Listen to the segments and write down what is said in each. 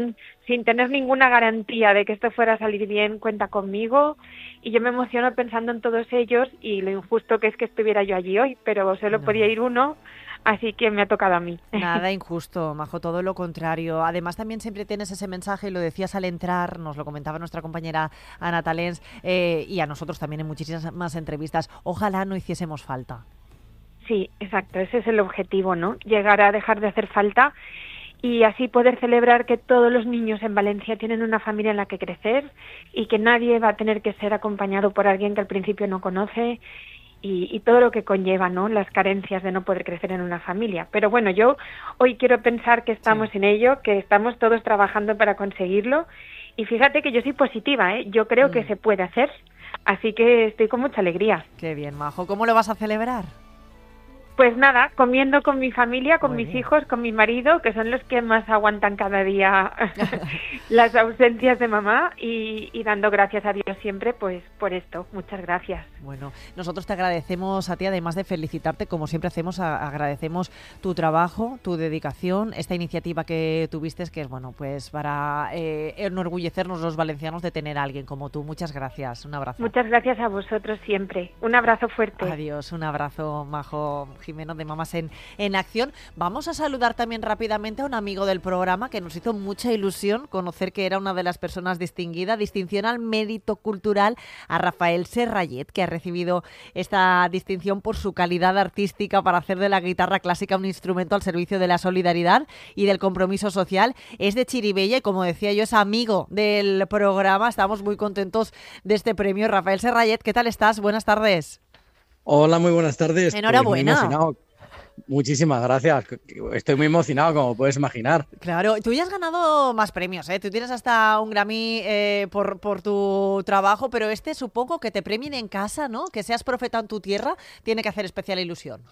sin tener ninguna garantía de que esto fuera a salir bien, cuenta conmigo, y yo me emociono pensando en todos ellos y lo injusto que es que estuviera yo allí hoy, pero solo podía ir uno, así que me ha tocado a mí. Nada injusto, Majo, todo lo contrario. Además también siempre tienes ese mensaje, y lo decías al entrar, nos lo comentaba nuestra compañera Ana Talens, y a nosotros también en muchísimas más entrevistas, ojalá no hiciésemos falta. Sí, exacto, ese es el objetivo, ¿no? Llegar a dejar de hacer falta y así poder celebrar que todos los niños en Valencia tienen una familia en la que crecer y que nadie va a tener que ser acompañado por alguien que al principio no conoce y todo lo que conlleva, ¿no? Las carencias de no poder crecer en una familia. Pero bueno, yo hoy quiero pensar que estamos en ello, que estamos todos trabajando para conseguirlo y fíjate que yo soy positiva, ¿eh? Yo creo que se puede hacer, así que estoy con mucha alegría. Qué bien, Majo. ¿Cómo lo vas a celebrar? Pues nada, comiendo con mi familia, con mis hijos, con mi marido, que son los que más aguantan cada día las ausencias de mamá y dando gracias a Dios siempre pues por esto. Muchas gracias. Bueno, nosotros te agradecemos a ti, además de felicitarte, como siempre hacemos, agradecemos tu trabajo, tu dedicación, esta iniciativa que tuviste, que es bueno, pues para enorgullecernos los valencianos de tener a alguien como tú. Muchas gracias, un abrazo. Muchas gracias a vosotros siempre. Un abrazo fuerte. Adiós, un abrazo, Majo Jimeno de Mamás en Acción. Vamos a saludar también rápidamente a un amigo del programa que nos hizo mucha ilusión conocer que era una de las personas distinguidas, distinción al mérito cultural, a Rafael Serrallet, que ha recibido esta distinción por su calidad artística para hacer de la guitarra clásica un instrumento al servicio de la solidaridad y del compromiso social. Es de Chirivella y, como decía yo, es amigo del programa. Estamos muy contentos de este premio. Rafael Serrallet, ¿qué tal estás? Buenas tardes. Hola, muy buenas tardes. Enhorabuena. Pues muy emocionado. Muchísimas gracias. Estoy muy emocionado, como puedes imaginar. Claro, tú ya has ganado más premios, ¿eh? Tú tienes hasta un Grammy por tu trabajo, pero supongo que te premien en casa, ¿no? Que seas profeta en tu tierra, tiene que hacer especial ilusión.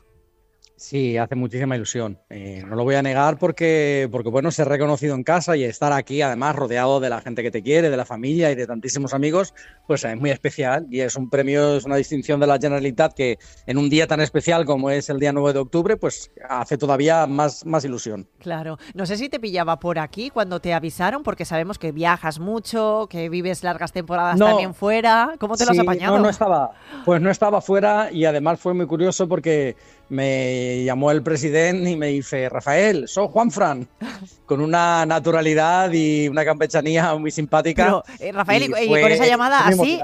Sí, hace muchísima ilusión. No lo voy a negar porque bueno, ser reconocido en casa y estar aquí, además, rodeado de la gente que te quiere, de la familia y de tantísimos amigos, pues es muy especial y es un premio, es una distinción de la Generalitat que en un día tan especial como es el día 9 de octubre, pues hace todavía más ilusión. Claro. No sé si te pillaba por aquí cuando te avisaron, porque sabemos que viajas mucho, que vives largas temporadas también fuera. ¿Cómo te lo has apañado? No estaba. Pues no estaba fuera y además fue muy curioso porque me llamó el presidente y me dice: Rafael, soy Juanfran, con una naturalidad y una campechanía muy simpática. Pero, Rafael, y con esa llamada,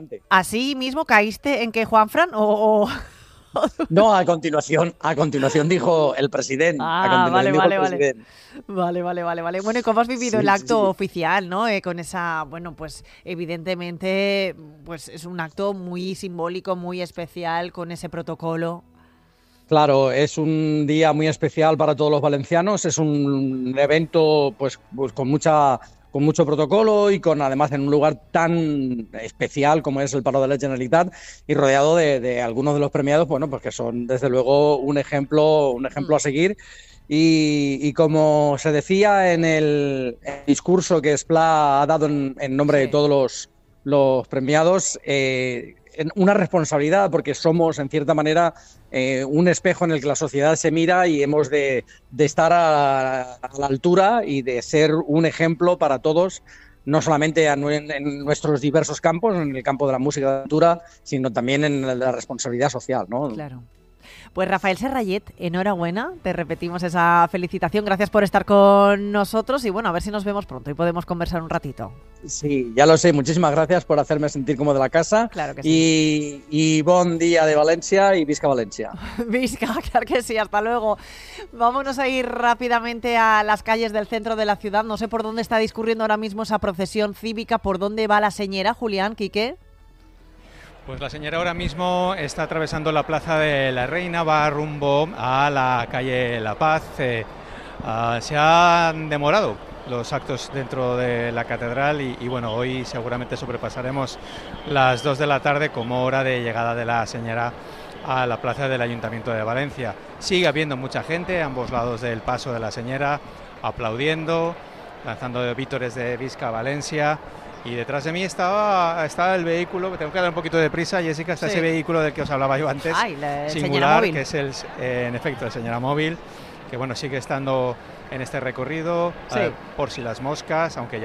¿así mismo caíste en que Juanfran o...? No, a continuación dijo el presidente. Vale. Bueno, ¿y cómo has vivido el acto oficial, ¿no? Con esa, bueno, pues evidentemente, pues es un acto muy simbólico, muy especial, con ese protocolo. Claro, es un día muy especial para todos los valencianos, es un evento pues con mucho protocolo y además en un lugar tan especial como es el Palau de la Generalitat y rodeado de algunos de los premiados, bueno, pues que son desde luego un ejemplo a seguir. Y como se decía en el discurso que Esplà ha dado en nombre de todos los premiados, una responsabilidad, porque somos, en cierta manera, un espejo en el que la sociedad se mira y hemos de estar a la altura y de ser un ejemplo para todos, no solamente en nuestros diversos campos, en el campo de la música y la cultura, sino también en la responsabilidad social, ¿no? Claro. Pues Rafael Serrallet, enhorabuena, te repetimos esa felicitación, gracias por estar con nosotros y bueno, a ver si nos vemos pronto y podemos conversar un ratito. Sí, ya lo sé, muchísimas gracias por hacerme sentir como de la casa. Claro que sí. Y bon día de Valencia y visca Valencia. Visca, claro que sí, hasta luego. Vámonos a ir rápidamente a las calles del centro de la ciudad, no sé por dónde está discurriendo ahora mismo esa procesión cívica, por dónde va la señera, Julián, Quique. Pues la señora ahora mismo está atravesando la Plaza de la Reina, va rumbo a la calle La Paz. Se han demorado los actos dentro de la catedral y bueno, hoy seguramente sobrepasaremos las 2 de la tarde como hora de llegada de la señora a la plaza del Ayuntamiento de Valencia. Sigue habiendo mucha gente a ambos lados del paso de la señora, aplaudiendo, lanzando vítores de Visca Valencia. Y detrás de mí está el vehículo, que tengo que dar un poquito de prisa, Jessica, está ese vehículo del que os hablaba yo antes, la singular, móvil. que es en efecto el señora móvil, que bueno, sigue estando en este recorrido, Sí. por si las moscas, aunque